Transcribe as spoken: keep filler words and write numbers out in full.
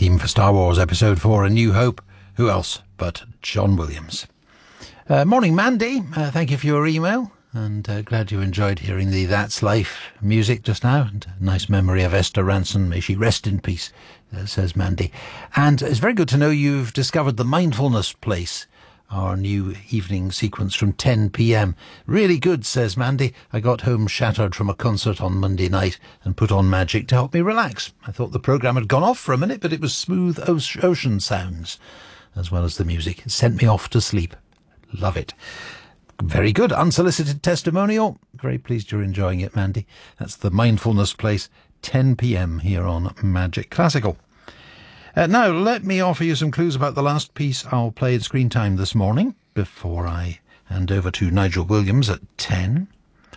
theme for Star Wars Episode four, A New Hope. Who else but John Williams? Uh, morning, Mandy. Uh, thank you for your email, and uh, glad you enjoyed hearing the That's Life music just now, and a nice memory of Esther Ranson. May she rest in peace, uh, says Mandy. And it's very good to know you've discovered the Mindfulness Place, our new evening sequence from ten p.m. Really good, says Mandy. I got home shattered from a concert on Monday night and put on Magic to help me relax. I thought the programme had gone off for a minute, but it was smooth ocean sounds as well as the music. It sent me off to sleep. Love it. Very good. Unsolicited testimonial. Very pleased you're enjoying it, Mandy. That's the Mindfulness Place, ten p.m. here on Magic Classical. Uh, now, let me offer you some clues about the last piece I'll play in Screen Time this morning before I hand over to Nigel Williams at ten.